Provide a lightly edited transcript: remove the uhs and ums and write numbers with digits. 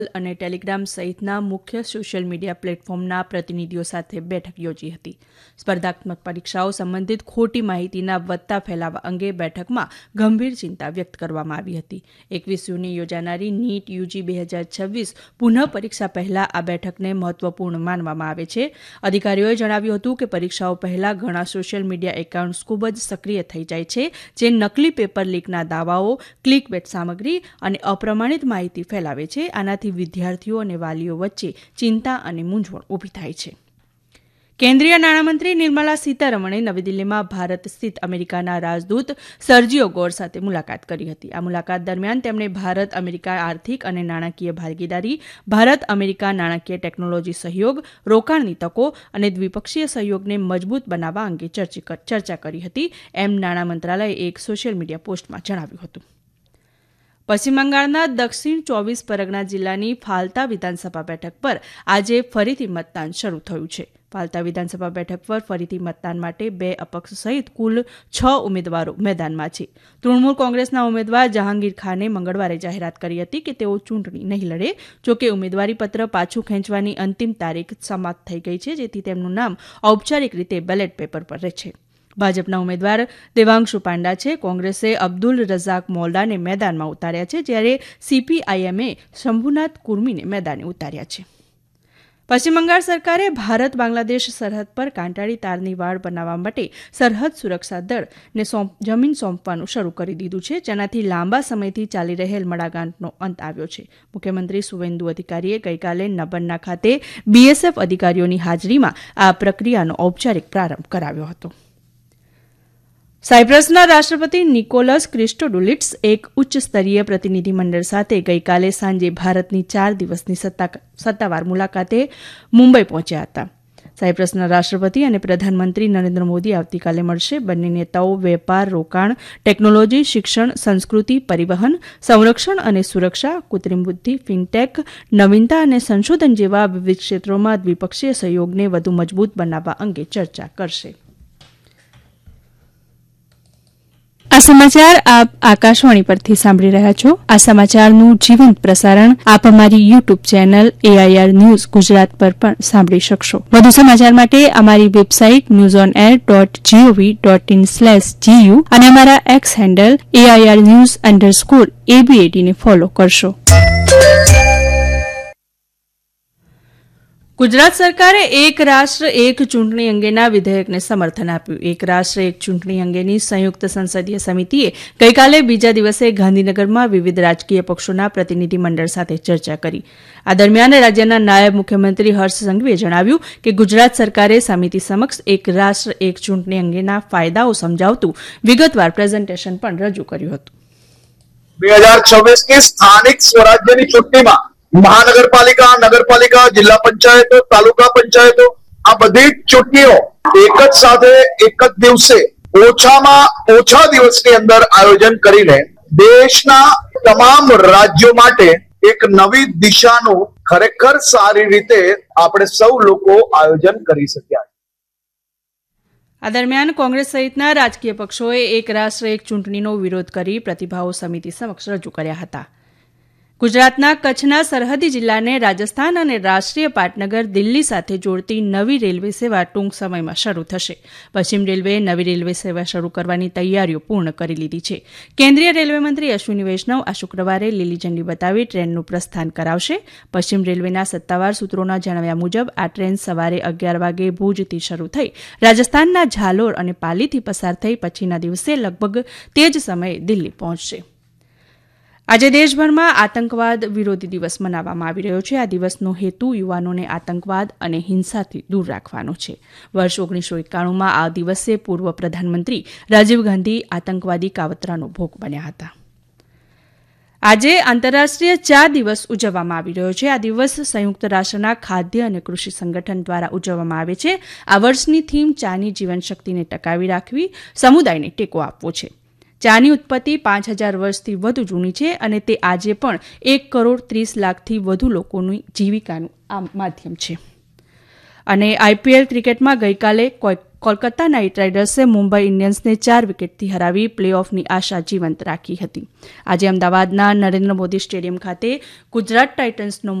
અને ટેલિગ્રામ સહિતના મુખ્ય સોશિયલ મીડિયા પ્લેટફોર્મના પ્રતિનિધિઓ સાથે બેઠક યોજી હતી. સ્પર્ધાત્મક પરીક્ષાઓ સંબંધિત ખોટી માહિતીના વધતા ફેલાવા અંગે બેઠકમાં ગંભીર ચિંતા વ્યક્ત કરવામાં આવી હતી. 21 જૂને યોજાનારી નીટ યુજી 2026 પુનઃ પરીક્ષા પહેલા આ બેઠકને મહત્વપૂર્ણ માનવામાં આવે છે. અધિકારીઓએ જણાવ્યું હતું કે પરીક્ષાઓ પહેલા ઘણા સોશિયલ મીડિયા એકાઉન્ટ્સ ખૂબ જ સક્રિય થઈ જાય છે, જે નકલી પેપર લીકના દાવાઓ, ક્લિકબેટ સામગ્રી અને અપ્રમાણિત માહિતી ફેલાવે છે. આનાથી વિદ્યાર્થીઓ અને વાલીઓ વચ્ચે ચિંતા અને મૂંઝવણ ઊભી થાય છે. કેન્દ્રીય નાણામંત્રી નિર્મલા સીતારમણે નવી દિલ્હીમાં ભારત સ્થિત અમેરિકાના રાજદૂત સર્જિયો ગોર સાથે મુલાકાત કરી હતી. આ મુલાકાત દરમિયાન તેમણે ભારત અમેરિકા આર્થિક અને નાણાકીય ભાગીદારી, ભારત અમેરિકા નાણાકીય ટેકનોલોજી સહયોગ, રોકાણની તકો અને દ્વિપક્ષીય સહયોગને મજબૂત બનાવવા અંગે ચર્ચા કરી હતી, એમ નાણાં મંત્રાલયે એક સોશિયલ મીડિયા પોસ્ટમાં જણાવ્યું હતું. પશ્ચિમ બંગાળના દક્ષિણ 24 પરગના જિલ્લાની ફાલતા વિધાનસભા બેઠક પર આજે ફરીથી મતદાન શરૂ થયું છે. ફાલતા વિધાનસભા બેઠક પર ફરીથી મતદાન માટે 2 અપક્ષ સહિત કુલ 6 ઉમેદવારો મેદાનમાં છે. તૃણમૂલ કોંગ્રેસના ઉમેદવાર જહાંગીર ખાને મંગળવારે જાહેરાત કરી હતી કે તેઓ ચૂંટણી નહીં લડે. જોકે ઉમેદવારીપત્ર પાછું ખેંચવાની અંતિમ તારીખ સમાપ્ત થઈ ગઈ છે, જેથી તેમનું નામ ઔપચારિક રીતે બેલેટ પેપર પર રહેશે. ભાજપના ઉમેદવાર દેવાંશુ પાંડા છે. કોંગ્રેસે અબ્દુલ રઝાક મોલ્લાને મેદાનમાં ઉતાર્યા છે, જ્યારે સીપીઆઈએમએ શંભુનાથ કુર્મીને મેદાને ઉતાર્યા છે. પશ્ચિમ બંગાળ સરકારે ભારત બાંગ્લાદેશ સરહદ પર કાંટાળી તારની વાડ બનાવવા માટે સરહદ સુરક્ષા દળને જમીન સોંપવાનું શરૂ કરી દીધું છે, જેનાથી લાંબા સમયથી ચાલી રહેલ મડાગાંઠનો અંત આવ્યો છે. મુખ્યમંત્રી સુવેન્દુ અધિકારીએ ગઈકાલે નબન્ના ખાતે બીએસએફ અધિકારીઓની હાજરીમાં આ પ્રક્રિયાનો ઔપચારિક પ્રારંભ કરાવ્યો હતો. સાયપ્રસના રાષ્ટ્રપતિ નિકોલસ ક્રિસ્ટોડુલિટ્સ એક ઉચ્ચ સ્તરીય પ્રતિનિધિમંડળ સાથે ગઈકાલે સાંજે ભારતની 4 દિવસની સત્તાવાર મુલાકાતે મુંબઈ પહોંચ્યા હતા. સાયપ્રસના રાષ્ટ્રપતિ અને પ્રધાનમંત્રી નરેન્દ્ર મોદી આવતીકાલે મળશે. બંને નેતાઓ વેપાર, રોકાણ, ટેકનોલોજી, શિક્ષણ, સંસ્કૃતિ, પરિવહન, સંરક્ષણ અને સુરક્ષા, કૃત્રિમ બુદ્ધિ, ફિનટેક, નવીનતા અને સંશોધન જેવા વિવિધ ક્ષેત્રોમાં દ્વિપક્ષીય સહયોગને વધુ મજબૂત બનાવવા અંગે ચર્ચા કરશે. આ સમાચાર આપ આકાશવાણી પરથી સાંભળી રહ્યા છો. આ સમાચારનું જીવંત પ્રસારણ આપ અમારી YouTube channel AIR news Gujarat પર પણ સાંભળી શકશો. વધુ સમાચાર માટે અમારી વેબસાઇટ newsonair.gov.in/gu અને અમારા એક્સ હેન્ડલ AIRnews_ABAD ને ફોલો કરશો. ગુજરાત સરકારે એક રાષ્ટ્ર એક ચૂંટણી અંગેના વિધેયકને સમર્થન આપ્યું. એક રાષ્ટ્ર એક ચૂંટણી અંગેની સંયુક્ત સંસદીય સમિતિએ ગઈકાલે બીજા દિવસે ગાંધીનગરમાં વિવિધ રાજકીય પક્ષોના પ્રતિનિધિમંડળ સાથે ચર્ચા કરી. આ દરમિયાન રાજ્યના નાયબ મુખ્યમંત્રી હર્ષ સંઘવીએ જણાવ્યું કે ગુજરાત સરકારે સમિતિ સમક્ષ એક રાષ્ટ્ર એક ચૂંટણી અંગેના ફાયદાઓ સમજાવતું વિગતવાર પ્રેઝન્ટેશન પણ રજૂ કર્યું હતું. 2026ની સ્થાનિક સ્વરાજ્યની ચૂંટણીમાં મહાનગરપાલિકા, નગરપાલિકા, જિલ્લા પંચાયતો, તાલુકા પંચાયતો આ બધી ચૂંટણીઓ એક જ સાથે એક જ દિવસે ઓછામાં ઓછા દિવસની અંદર આયોજન કરીને દેશના તમામ રાજ્યો માટે એક નવી દિશાનું ખરેખર સારી રીતે આપણે સૌ લોકો આયોજન કરી શક્યા. આ દરમિયાન કોંગ્રેસ સહિતના રાજકીય પક્ષોએ એક રાષ્ટ્ર એક ચૂંટણીનો વિરોધ કરી પ્રતિભાવો સમિતિ સમક્ષ રજૂ કર્યા હતા. ગુજરાતના કચ્છના સરહદી જિલ્લાને રાજસ્થાન અને રાષ્ટ્રીય પાટનગર દિલ્હી સાથે જોડતી નવી રેલવે સેવા ટૂંક સમયમાં શરૂ થશે. પશ્ચિમ રેલવેએ નવી રેલવે સેવા શરૂ કરવાની તૈયારીઓ પૂર્ણ કરી લીધી છે. કેન્દ્રીય રેલવે મંત્રી અશ્વિની વૈષ્ણવ આ શુક્રવારે લીલી ઝંડી બતાવી ટ્રેનનું પ્રસ્થાન કરાવશે. પશ્ચિમ રેલવેના સત્તાવાર સૂત્રોના જણાવ્યા મુજબ આ ટ્રેન સવારે 11 વાગે ભુજથી શરૂ થઈ રાજસ્થાનના ઝાલોર અને પાલીથી પસાર થઈ પછીના દિવસે લગભગ તે જ સમયે દિલ્હી પહોંચશે. આજે દેશભરમાં આતંકવાદ વિરોધી દિવસ મનાવવામાં આવી રહ્યો છે. આ દિવસનો હેતુ યુવાનોને આતંકવાદ અને હિંસાથી દૂર રાખવાનો છે. વર્ષ 1991માં આ દિવસે પૂર્વ પ્રધાનમંત્રી રાજીવ ગાંધી આતંકવાદી કાવતરાનો ભોગ બન્યા હતા. આજે આંતરરાષ્ટ્રીય ચા દિવસ ઉજવવામાં આવી રહ્યો છે. આ દિવસ સંયુક્ત રાષ્ટ્રના ખાદ્ય અને કૃષિ સંગઠન દ્વારા ઉજવવામાં આવે છે. આ વર્ષની થીમ ચાની જીવનશક્તિને ટકાવી રાખવી, સમુદાયને ટેકો આપવો છે. ચાની ઉત્પત્તિ 5000 વર્ષથી વધુ જૂની છે અને તે આજે પણ 1,30,00,000થી વધુ લોકોની જીવિકાનું આ માધ્યમ છે. અને આઈપીએલ ક્રિકેટમાં ગઈકાલે કોલકાતા નાઇટ રાઇડર્સે મુંબઈ ઇન્ડિયન્સને 4 વિકેટથી હરાવી પ્લે ઓફની આશા જીવંત રાખી હતી. આજે અમદાવાદના નરેન્દ્ર મોદી સ્ટેડિયમ ખાતે ગુજરાત ટાઇટન્સનો